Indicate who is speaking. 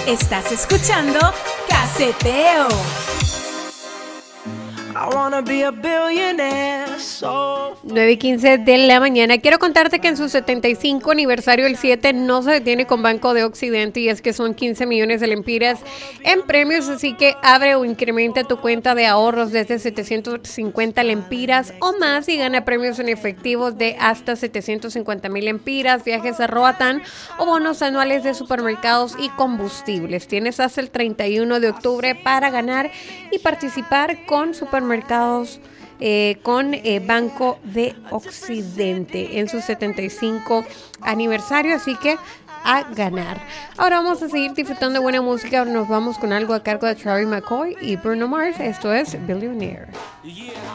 Speaker 1: Estás escuchando Caseteo.
Speaker 2: I wanna be a billionaire, so
Speaker 3: 9:15 de la mañana. Quiero contarte que en su 75 aniversario el 7 no se detiene con Banco de Occidente, y es que son 15 millones de lempiras en premios, así que abre o incrementa tu cuenta de ahorros desde 750 lempiras o más y gana premios en efectivos de hasta 750,000 lempiras, viajes a Roatán o bonos anuales de supermercados y combustibles. Tienes hasta el 31 de octubre para ganar y participar con supermercados con Banco de Occidente en su 75 aniversario, así que a ganar. Ahora vamos a seguir disfrutando de buena música. Ahora nos vamos con algo a cargo de Travis McCoy y Bruno Mars. Esto es Billionaire.